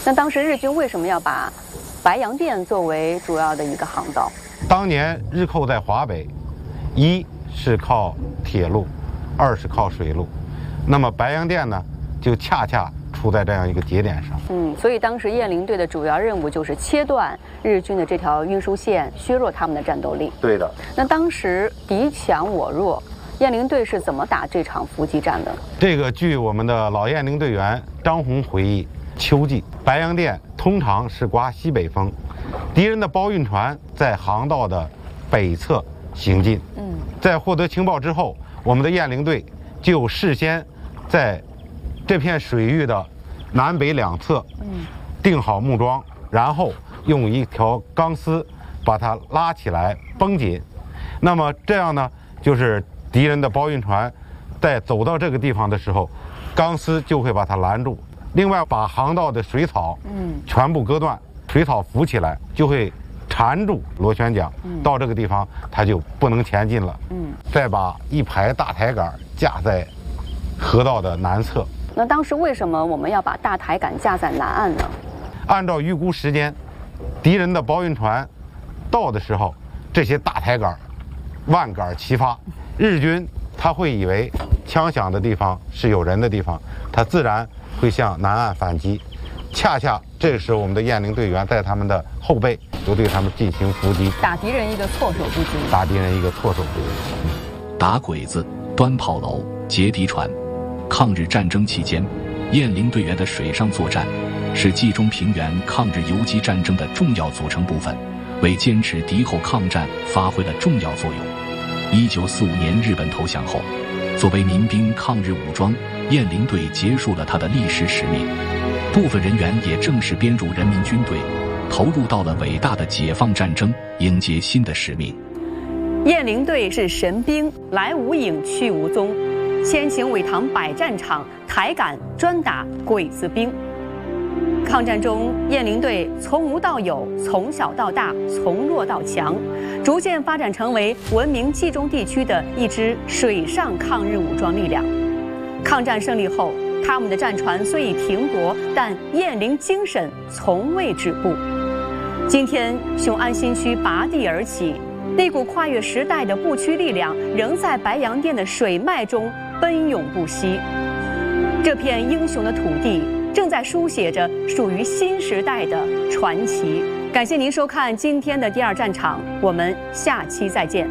那当时日军为什么要把白洋淀作为主要的一个航道？ 当年日寇在华北，一是靠铁路，二是靠水路，那么白洋淀呢，就恰恰处在这样一个节点上。 所以当时雁翎队的主要任务就是切断日军的这条运输线，削弱他们的战斗力。 对的。 那当时敌强我弱，雁翎队是怎么打这场伏击战的？ 这个据我们的老雁翎队员张红回忆，秋季白洋淀通常是刮西北风，敌人的包运船在航道的北侧行进。在获得情报之后，我们的雁翎队就事先在这片水域的南北两侧定好木桩，然后用一条钢丝把它拉起来绷紧。那么这样呢，就是敌人的包运船在走到这个地方的时候，钢丝就会把它拦住。另外，把航道的水草全部割断，水草浮起来就会缠住螺旋桨，到这个地方它就不能前进了。再把一排大抬杆架在河道的南侧。 那当时为什么我们要把大抬杆架在南岸呢？ 按照预估时间，敌人的包运船到的时候，这些大抬杆万杆齐发，日军他会以为枪响的地方是有人的地方，他自然会向南岸反击。恰恰这时我们的雁翎队员在他们的后背就对他们进行伏击， 打敌人一个措手不及。 打鬼子、端炮楼、截敌船。抗日战争期间，雁翎队员的水上作战是冀中平原抗日游击战争的重要组成部分，为坚持敌后抗战发挥了重要作用。1945年日本投降后，作为民兵抗日武装，雁翎队结束了他的历史使命，部分人员也正式编入人民军队，投入到了伟大的解放战争，迎接新的使命。 雁翎队是神兵，来无影去无踪，先行伟唐百战场，抬杆专打鬼子兵。抗战中，雁翎队从无到有，从小到大，从弱到强，逐渐发展成为闻名冀中地区的一支水上抗日武装力量。抗战胜利后，他们的战船虽已停泊，但雁翎精神从未止步。今天，雄安新区拔地而起，那股跨越时代的不屈力量，仍在白洋淀的水脉中奔涌不息。这片英雄的土地，正在书写着属于新时代的传奇。感谢您收看今天的第二战场，我们下期再见。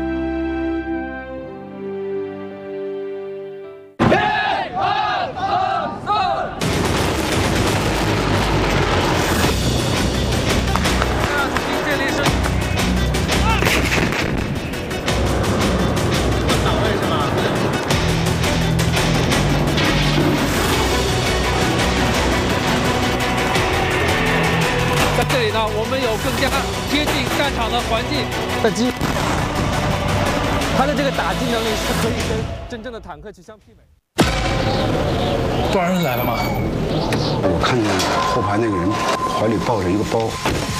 我们有更加贴近战场的环境。 它的这个打击能力是可以跟真正的坦克去相媲美。 多少人来了吗？ 我看见后排那个人怀里抱着一个包。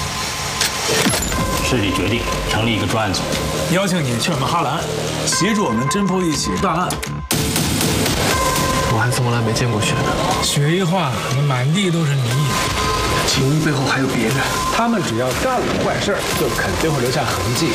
市里决定成立一个专案组， 邀请你去我们哈兰，协助我们侦破一起大案。 我还从来没见过雪呢。 雪一化，满地都是泥。 情谊背后还有别人， 他们只要干了坏事，就肯定会留下痕迹。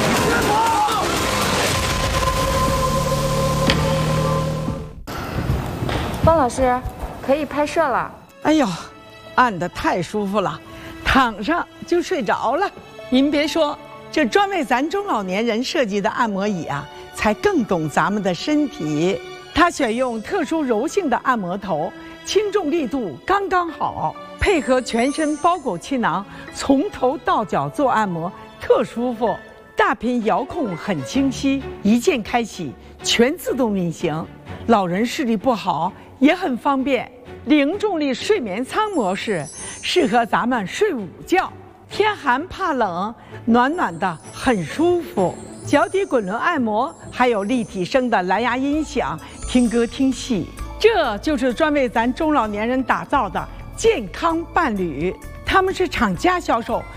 方老师，可以拍摄了。 哎呦，按得太舒服了，躺上就睡着了。您别说，这专为咱中老年人设计的按摩椅啊，才更懂咱们的身体。它选用特殊柔性的按摩头，轻重力度刚刚好。配合全身包裹气囊，从头到脚做按摩，特舒服。大屏遥控很清晰，一键开启，全自动运行。老人视力不好也很方便。零重力睡眠舱模式，适合咱们睡午觉。天寒怕冷，暖暖的，很舒服。脚底滚轮按摩，还有立体声的蓝牙音响，听歌听戏。这就是专为咱中老年人打造的健康伴侣，他们是厂家销售，